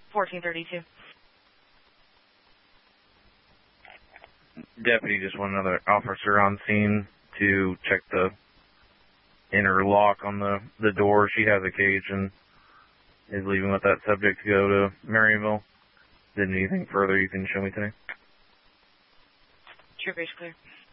1432. Deputy just want another officer on scene to check the inner lock on the door. She has a cage and is leaving with that subject to go to Maryville. Did anything further you can show me today? True base clear.